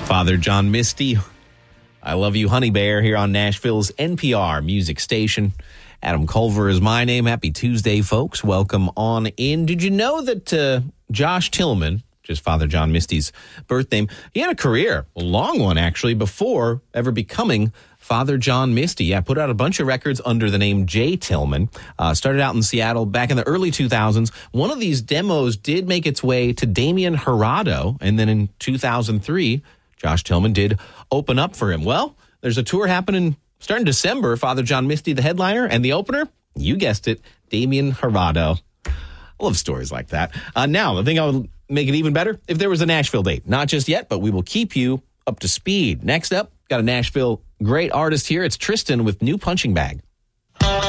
Father John Misty, I Love You, Honey Bear, here on Nashville's NPR music station. Adam Culver is my name. Happy Tuesday, folks. Welcome on in. Did you know that Josh Tillman, which is Father John Misty's birth name, he had a career, a long one actually, before ever becoming Father John Misty? Yeah, put out a bunch of records under the name J. Tillman. Started out in Seattle back in the early 2000s. One of these demos did make its way to Damien Jurado, and then in 2003, Josh Tillman did open up for him. Well, there's a tour happening starting December. Father John Misty, the headliner, and the opener, you guessed it, Damien Jurado. I love stories like that. Now, I think I would make it even better if there was a Nashville date. Not just yet, but we will keep you up to speed. Next up, got a Nashville great artist here. It's Tristan with New Punching Bag.